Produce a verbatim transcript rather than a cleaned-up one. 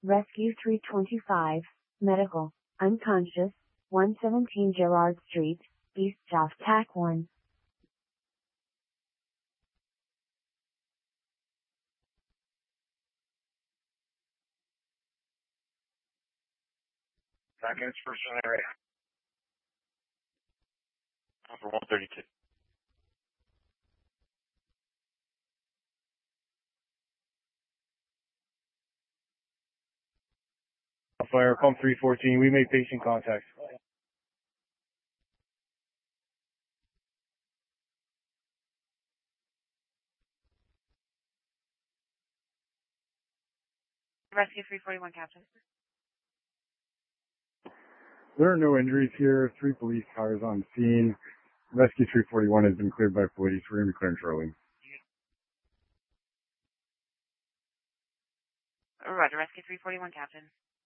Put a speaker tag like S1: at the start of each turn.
S1: Rescue three twenty-five, medical, unconscious, one seventeen Gerrard Street, East South T A C one.
S2: Seconds for area. For one thirty-two.
S3: Fire, pump three fourteen, we made patient contact.
S4: Rescue three forty-one, Captain.
S3: There are no injuries here. Three police cars on scene. Rescue three forty-one has been cleared by police. We're going to be clearing shortly.
S4: Roger, Rescue three forty-one, Captain.